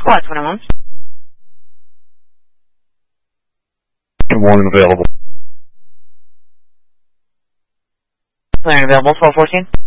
Squad 21. Good morning, available. Clearing available, 1214.